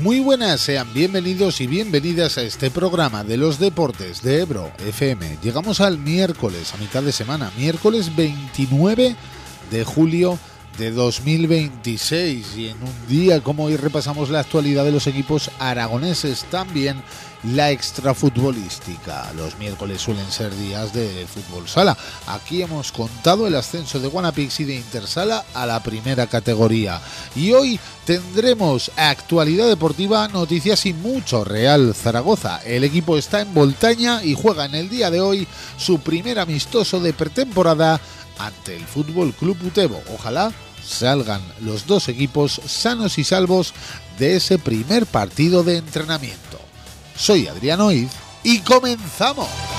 Muy buenas, sean bienvenidos y bienvenidas a este programa de los deportes de Ebro FM. Llegamos al miércoles, a mitad de semana, miércoles 29 de julio de 2026, y en un día como hoy repasamos la actualidad de los equipos aragoneses, también la extrafutbolística. Los miércoles suelen ser días de fútbol sala. Aquí hemos contado el ascenso de Guanapix y de Intersala a la primera categoría, y hoy tendremos actualidad deportiva, noticias y mucho Real Zaragoza. El equipo está en Voltaña y juega en el día de hoy su primer amistoso de pretemporada ante el Fútbol Club Utebo. Ojalá salgan los dos equipos sanos y salvos de ese primer partido de entrenamiento. Soy Adrián Oiz y comenzamos.